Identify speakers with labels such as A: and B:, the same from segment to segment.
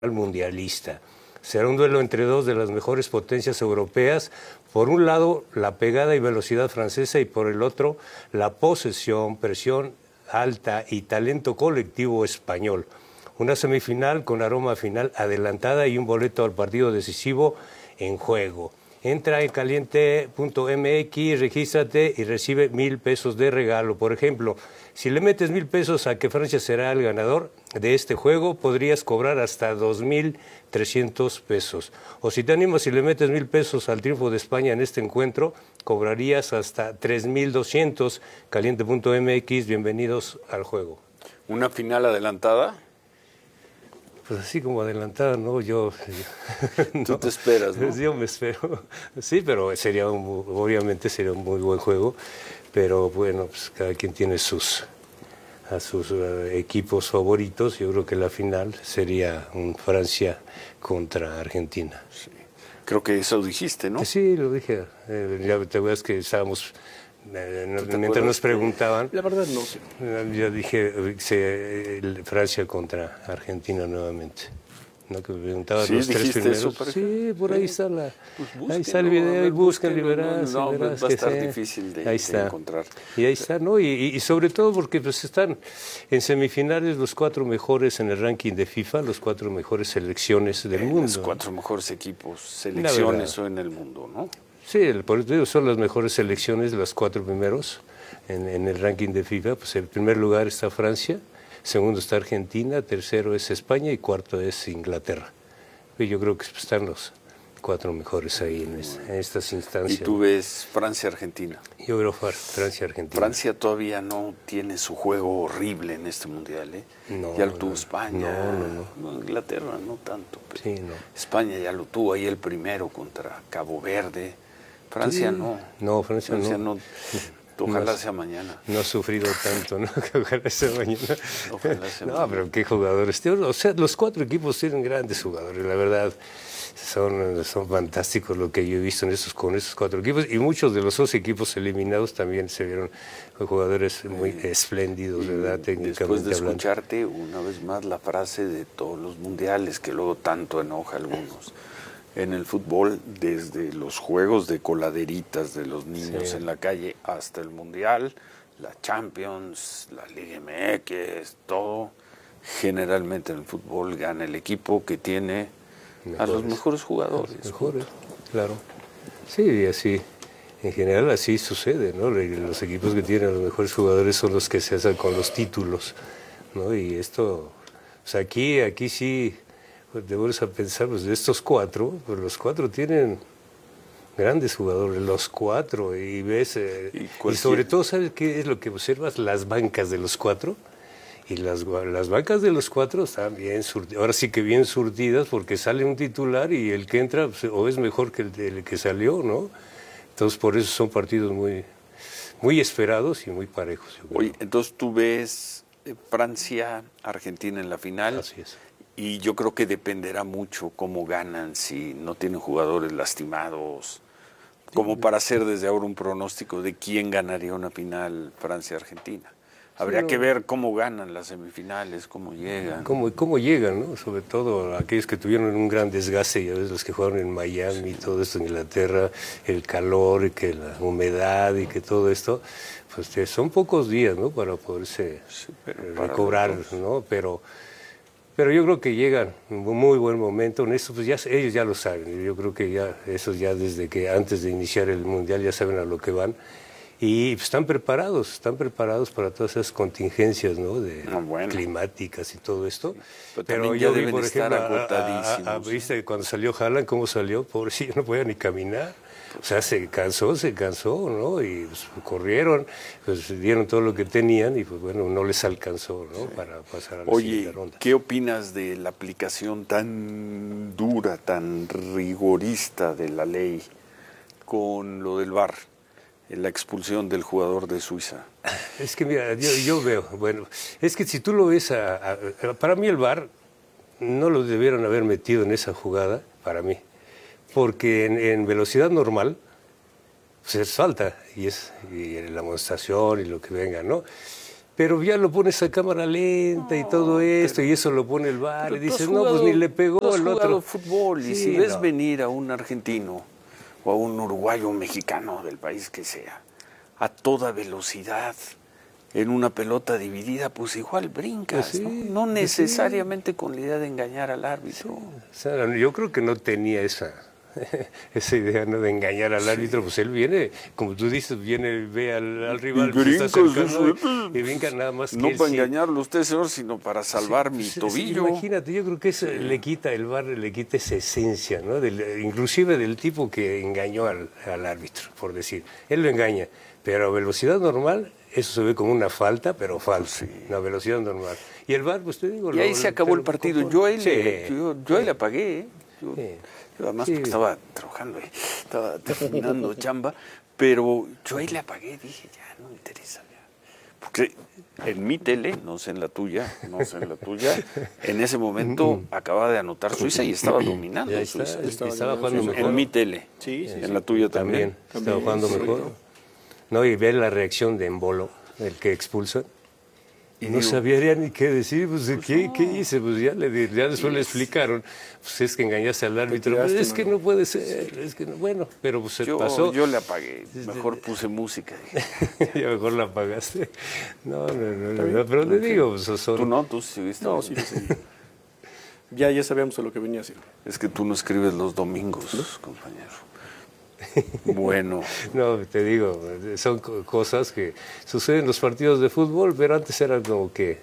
A: mundialista. Será un duelo entre dos de las mejores potencias europeas. Por un lado, la pegada y velocidad francesa y por el otro, la posesión, presión alta y talento colectivo español. Una semifinal con aroma final adelantada y un boleto al partido decisivo en juego. Entra en caliente.mx, regístrate y recibe 1,000 pesos de regalo. Por ejemplo, si le metes 1,000 pesos a que Francia será el ganador de este juego, podrías cobrar hasta 2,300 pesos. O si te animas y le metes 1,000 pesos al triunfo de España en este encuentro, cobrarías hasta 3,200. Caliente.mx, bienvenidos al juego.
B: ¿Una final adelantada?
A: Pues así como adelantada, ¿no? Yo
B: no. Tú te esperas, ¿no?
A: Yo me espero. Sí, pero obviamente sería un muy buen juego. Pero bueno, pues cada quien tiene a sus equipos favoritos. Yo creo que la final sería un Francia contra Argentina.
B: Sí. Creo que eso dijiste, ¿no?
A: Sí, lo dije. Ya te acuerdas que estábamos... mientras nos preguntaban,
B: la verdad no sé.
A: Yo dije Francia contra Argentina nuevamente, ¿no? Que me preguntaban
B: sí,
A: los tres primeros.
B: Eso,
A: sí, por ahí está ahí está el video, busquen y verás.
B: No, va a estar difícil de encontrar.
A: Y ahí está, ¿no? Y sobre todo porque pues están en semifinales los 4 mejores en el ranking de FIFA, los 4 mejores selecciones del mundo.
B: Los 4 mejores equipos, selecciones en el mundo, ¿no?
A: Sí, por eso son las mejores selecciones, los 4 primeros en el ranking de FIFA. Pues en primer lugar está Francia, segundo está Argentina, tercero es España y cuarto es Inglaterra. Y yo creo que están los 4 mejores ahí en estas instancias.
B: ¿Y tú ves Francia-Argentina?
A: Yo veo Francia-Argentina.
B: Francia todavía no tiene su juego horrible en este mundial, ¿eh?
A: No,
B: ya lo tuvo España.
A: No.
B: Inglaterra no tanto. Pero
A: sí, no.
B: España ya lo tuvo ahí el primero contra Cabo Verde. Francia
A: sí.
B: no.
A: No, Francia no.
B: Ojalá sea mañana.
A: No ha sufrido tanto, ¿no? Ojalá sea mañana.
B: Ojalá sea mañana.
A: Pero qué jugadores. O sea, los 4 equipos tienen grandes jugadores, la verdad. Son fantásticos lo que yo he visto con esos 4 equipos. Y muchos de los 2 equipos eliminados también se vieron jugadores muy espléndidos, ¿verdad? Técnicamente
B: después de escucharte una vez más la frase de todos los mundiales, que luego tanto enoja a algunos. En el fútbol, desde los juegos de coladeritas de los niños en la calle hasta el Mundial, la Champions, la Liga MX, todo, generalmente en el fútbol gana el equipo que tiene a los mejores jugadores.
A: Mejores, claro. Sí, y así, en general así sucede, ¿no? Los equipos que tienen a los mejores jugadores son los que se hacen con los títulos, ¿no? Y esto, pues aquí sí... te vuelves a pensar, pues de estos 4, pues los 4 tienen grandes jugadores, los 4, y ves, y sobre todo, ¿sabes qué es lo que observas? Las bancas de los 4, y las bancas de los 4 están bien surtidas, ahora sí que bien surtidas, porque sale un titular y el que entra pues, o es mejor que el que salió, ¿no? Entonces por eso son partidos muy, muy esperados y muy parejos.
B: Oye, entonces tú ves Francia-Argentina en la final.
A: Así es.
B: Y yo creo que dependerá mucho cómo ganan, si no tienen jugadores lastimados, como para hacer desde ahora un pronóstico de quién ganaría una final Francia-Argentina. Habría que ver cómo ganan las semifinales, cómo llegan.
A: Cómo llegan, ¿no? Sobre todo aquellos que tuvieron un gran desgaste, ya ves, los que jugaron en Miami, todo esto en Inglaterra, el calor, y que la humedad y que todo esto, pues son pocos días, ¿no? Para poderse recobrar, ¿no? Pero yo creo que llegan en un muy buen momento. En esto, pues ellos ya lo saben. Yo creo que esos ya desde que antes de iniciar el Mundial ya saben a lo que van. Y pues, están preparados para todas esas contingencias, ¿no? Climáticas y todo esto.
B: Pero yo vi, por ejemplo,
A: ¿viste cuando salió Haaland, cómo salió? Pobrecillo, no podía ni caminar. O sea, se cansó, ¿no? Y pues, corrieron, pues dieron todo lo que tenían y pues bueno, no les alcanzó, ¿no? Para pasar a la siguiente ronda.
B: ¿Qué opinas de la aplicación tan dura, tan rigorista de la ley con lo del VAR? La expulsión del jugador de Suiza.
A: Es que mira, yo veo, bueno, es que si tú lo ves, para mí el VAR no lo debieron haber metido en esa jugada, para mí. Porque en velocidad normal pues es falta y la amonestación y lo que venga, ¿no? pero ya lo pones a cámara lenta y todo esto, y eso lo pone el VAR, y dices, no, pues ni le pegó
B: el
A: otro.
B: Jugado fútbol, y
A: Sí,
B: si ves
A: no.
B: venir a un argentino o a un uruguayo o mexicano del país que sea, a toda velocidad, en una pelota dividida, pues igual brincas,
A: Pues sí,
B: ¿no? No necesariamente con la idea de engañar al árbitro.
A: O sea, yo creo que no tenía esa idea, ¿no?, de engañar al árbitro. Pues él viene, como tú dices, ve al rival,
B: Y
A: se está
B: brinca,
A: acercando y brinca nada más que
B: no
A: él,
B: para
A: sí.
B: engañarlo a usted, señor, sino para salvar mi
A: Pues,
B: tobillo.
A: imagínate, yo creo que eso le quita, el VAR le quita esa esencia, ¿no? Inclusive del tipo que engañó al árbitro, por decir. Él lo engaña, pero a velocidad normal, eso se ve como una falta, pero falta, una velocidad normal. Y el VAR, pues te digo...
B: Y ahí se acabó el partido. Yo ahí, yo ahí le apagué, ¿eh? Yo además porque estaba trabajando, estaba terminando chamba, pero yo ahí le apagué, dije, ya no me interesa. Ya. Porque en mi tele, no sé en la tuya, en ese momento acababa de anotar Suiza y estaba dominando Suiza.
A: Estaba jugando mejor.
B: En mi tele, en la tuya también.
A: Estaba jugando mejor. No, y ver la reacción de Embolo, el que expulsa. Y no sabía ni qué decir, pues ¿qué hice? Pues ya después le explicaron, pues es que engañaste al árbitro, pues, es que no puede ser, es que no, bueno, pero pues pasó.
B: Yo le apagué, mejor puse música.
A: Ya mejor la apagaste. No, pero te digo, pues son...
B: ¿Tú no? ¿Tú sí viste?
C: No, sí. Ya sabíamos a lo que venía a hacer.
B: Es que tú no escribes los domingos, compañero. Bueno.
A: No, te digo, son cosas que suceden en los partidos de fútbol, pero antes era como que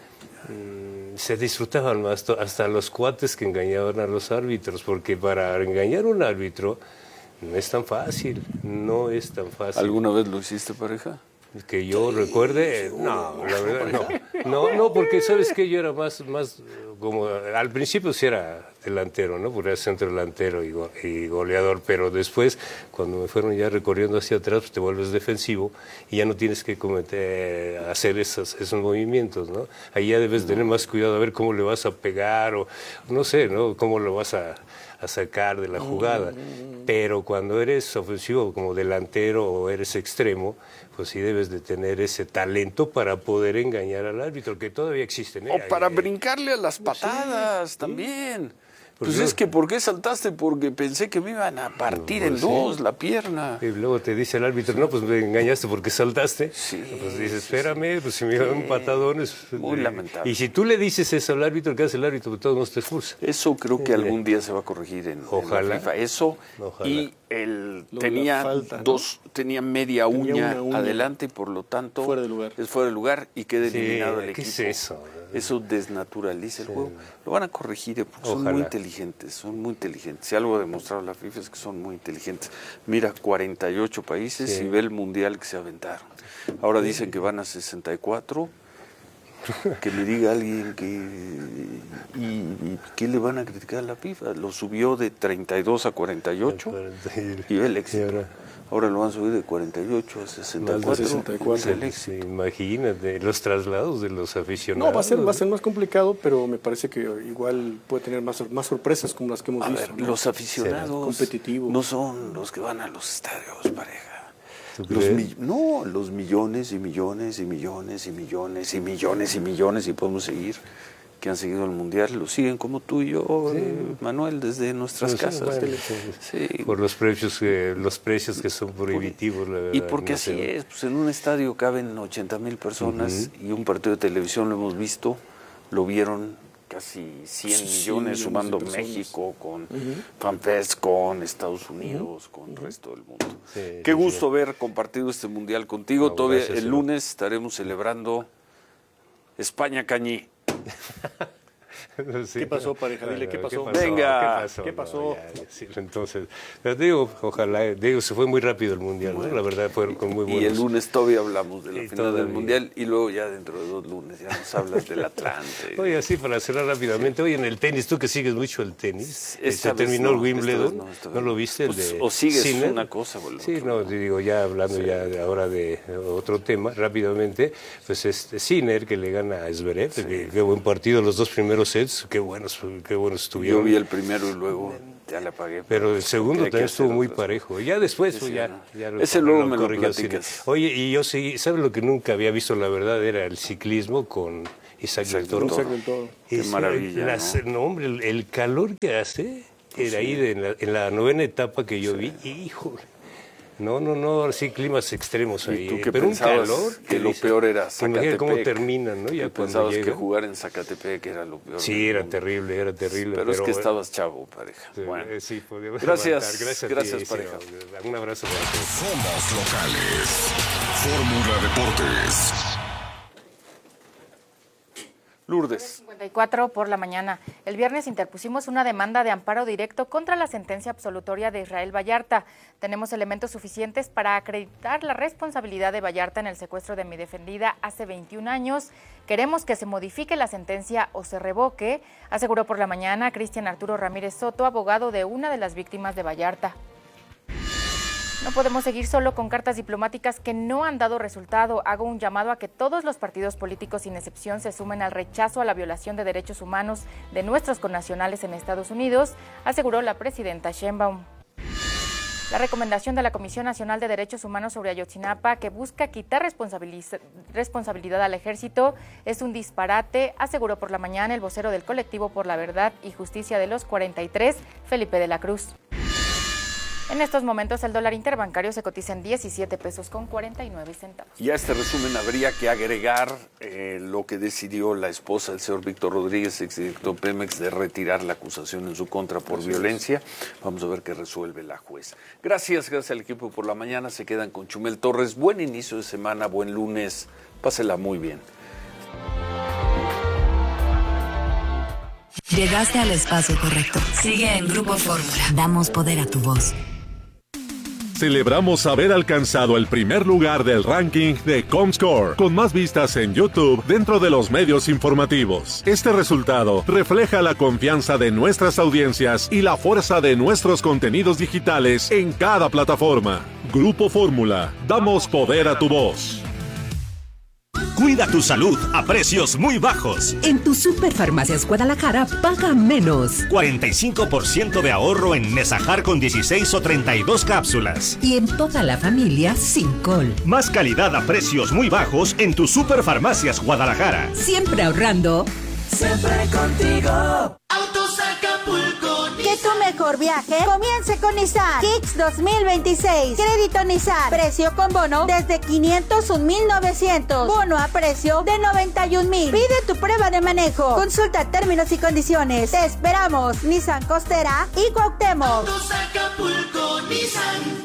A: se disfrutaban más, hasta los cuates que engañaban a los árbitros, porque para engañar a un árbitro no es tan fácil, no es tan fácil.
B: ¿Alguna vez lo hiciste, pareja?
A: Que yo recuerde, no, la verdad no, porque sabes que yo era más como, al principio sí era delantero, ¿no? Porque era centro delantero y goleador, pero después, cuando me fueron ya recorriendo hacia atrás, pues te vuelves defensivo y ya no tienes que hacer esos movimientos, ¿no? Ahí ya debes tener más cuidado a ver cómo le vas a pegar o, no sé, ¿no?, cómo lo vas a sacar de la jugada. Pero cuando eres ofensivo como delantero o eres extremo, pues sí debes de tener ese talento para poder engañar al árbitro, que todavía existen.
B: O para brincarle a las patadas también. Pues
A: no.
B: es que ¿por qué saltaste? Porque pensé que me iban a partir en dos la pierna.
A: Y luego te dice el árbitro, no, pues me engañaste porque saltaste.
B: Sí,
A: pues dices, espérame, pues si me dan un patadón es...
B: Muy lamentable.
A: Y si tú le dices eso al árbitro, ¿qué hace el árbitro? Pues todos nos te expulsa.
B: Eso creo que algún día se va a corregir en la FIFA. Eso,
A: Ojalá.
B: Y él
C: tenía
B: falta, tenía media uña adelante y por lo tanto
C: fuera de lugar.
B: Es fuera de lugar y queda eliminado el equipo.
A: ¿Qué es eso?
B: Eso desnaturaliza el juego. Lo van a corregir porque son muy inteligentes, Si algo ha demostrado la FIFA es que son muy inteligentes. Mira, 48 países y ve el mundial que se aventaron. Ahora dicen que van a 64. Que me diga alguien y ¿qué le van a criticar a la FIFA? Lo subió de 32 a 48 y ve el éxito. Ahora lo van a subir de 48 a 64.
C: Es el
A: éxito. Imagínate, los traslados de los aficionados.
C: No, va a ser más complicado, pero me parece que igual puede tener más sorpresas como las que hemos visto.
B: Ver, los aficionados
C: competitivos
B: no son los que van a los estadios, pareja. Los millones y millones y millones y millones y millones y millones y podemos seguir que han seguido el mundial, lo siguen como tú y yo, Manuel, desde nuestras casas.
A: Por los precios que son prohibitivos. La verdad,
B: y porque así es, pues en un estadio caben 80,000 personas y un partido de televisión lo hemos visto, lo vieron casi 100 millones sumando México con FanFest, con Estados Unidos, con el resto del mundo. Qué gusto ver compartido este mundial contigo. Todavía el lunes estaremos celebrando España Cañí.
C: ¿Qué pasó, pareja? Dile, ¿qué pasó?
B: Venga.
C: ¿Qué pasó?
A: Entonces, digo, ojalá, se fue muy rápido el mundial, ¿no? La verdad fueron con muy buenos.
B: Y el lunes todavía hablamos de la final del mundial y luego ya dentro de 2 lunes ya nos hablas del Atlante.
A: Oye, así para cerrar rápidamente, oye, en el tenis, tú que sigues mucho el tenis, se terminó el Wimbledon, ¿no lo viste?
B: O sigues
A: Sinner?
B: una cosa, boludo.
A: Sí, no, digo, ya hablando ahora de otro tema, rápidamente, pues Sinner que le gana a Zverev, qué buen partido, los 2 primeros sets, momentos qué buenos estuvieron.
B: Yo vi el primero y luego ya le apagué.
A: Pero el segundo también estuvo muy parejo. Ya después,
B: sí,
A: ya
B: ese luego me lo platicas.
A: Oye, y yo sí, ¿sabes lo que nunca había visto, la verdad? Era el ciclismo con Isaac del Toro.
B: Qué maravilla,
A: ¿no? Hombre, el calor que hace, era ahí en la 9ª etapa que yo vi, híjole. No, sí, climas extremos ahí.
B: ¿Y tú qué
A: pero
B: pensabas
A: un calor
B: que lo peor era Zacatepec?
A: Imagínate cómo terminan, ¿no? Ya
B: pensabas que jugar en Zacatepec era lo peor.
A: Sí, era terrible.
B: Pero es que estabas chavo, pareja.
A: Sí,
B: bueno.
A: Sí,
B: gracias
A: pareja. Un abrazo para todos.
D: Somos locales. Fórmula Deportes.
B: Lourdes.
E: 54 por la mañana. El viernes interpusimos una demanda de amparo directo contra la sentencia absolutoria de Israel Vallarta. Tenemos elementos suficientes para acreditar la responsabilidad de Vallarta en el secuestro de mi defendida hace 21 años. Queremos que se modifique la sentencia o se revoque, aseguró por la mañana Cristian Arturo Ramírez Soto, abogado de una de las víctimas de Vallarta. No podemos seguir solo con cartas diplomáticas que no han dado resultado. Hago un llamado a que todos los partidos políticos, sin excepción, se sumen al rechazo a la violación de derechos humanos de nuestros connacionales en Estados Unidos, aseguró la presidenta Sheinbaum. La recomendación de la Comisión Nacional de Derechos Humanos sobre Ayotzinapa, que busca quitar responsabilidad al ejército, es un disparate, aseguró por la mañana el vocero del colectivo por la verdad y justicia de los 43, Felipe de la Cruz. En estos momentos el dólar interbancario se cotiza en 17 pesos con 49 centavos.
B: Y a este resumen habría que agregar lo que decidió la esposa del señor Víctor Rodríguez, exdirector Pemex, de retirar la acusación en su contra por violencia. Vamos a ver qué resuelve la jueza. Gracias al equipo por la mañana. Se quedan con Chumel Torres. Buen inicio de semana, buen lunes. Pásela muy bien.
F: Llegaste al espacio correcto. Sigue en Grupo Fórmula. Damos poder a tu voz.
G: Celebramos haber alcanzado el primer lugar del ranking de Comscore, con más vistas en YouTube dentro de los medios informativos. Este resultado refleja la confianza de nuestras audiencias y la fuerza de nuestros contenidos digitales en cada plataforma. Grupo Fórmula, damos poder a tu voz.
H: Cuida tu salud a precios muy bajos.
I: En tu Superfarmacias Guadalajara paga menos.
H: 45% de ahorro en Nesajar con 16 o 32 cápsulas.
I: Y en toda la familia sin col.
H: Más calidad a precios muy bajos en tu Superfarmacias Guadalajara.
I: Siempre ahorrando.
J: Siempre contigo. Autos Acapulco.
K: Que tu mejor viaje comience con Nissan Kicks 2026. Crédito Nissan. Precio con bono desde 501,900. Bono a precio de 91,000. Pide tu prueba de manejo. Consulta términos y condiciones. Te esperamos. Nissan Costera y Cuauhtémoc.
J: Autos Acapulco Nissan.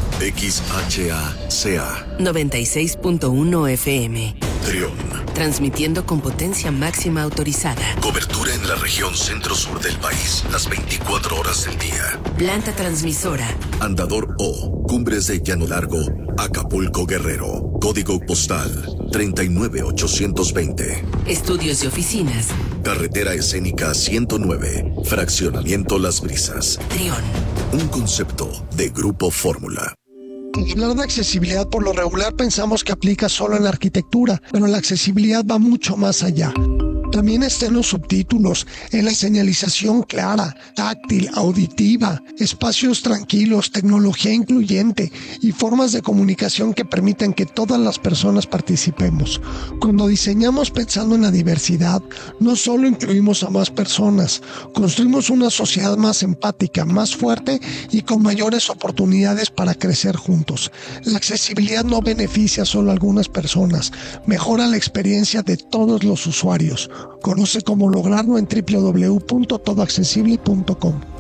F: XHACA 96.1 FM.
D: Trión.
F: Transmitiendo con potencia máxima autorizada.
D: Cobertura en la región centro-sur del país, las 24 horas del día.
F: Planta transmisora.
D: Andador O, Cumbres de Llano Largo, Acapulco Guerrero. Código postal 39820.
F: Estudios y oficinas.
D: Carretera escénica 109, Fraccionamiento Las Brisas.
F: Trión.
D: Un concepto de Grupo Fórmula.
L: Hablar de accesibilidad por lo regular pensamos que aplica solo en la arquitectura, pero la accesibilidad va mucho más allá. También está en los subtítulos, en la señalización clara, táctil, auditiva, espacios tranquilos, tecnología incluyente y formas de comunicación que permitan que todas las personas participemos. Cuando diseñamos pensando en la diversidad, no solo incluimos a más personas, construimos una sociedad más empática, más fuerte y con mayores oportunidades para crecer juntos. La accesibilidad no beneficia solo a algunas personas, mejora la experiencia de todos los usuarios. Conoce cómo lograrlo en www.todoaccesible.com.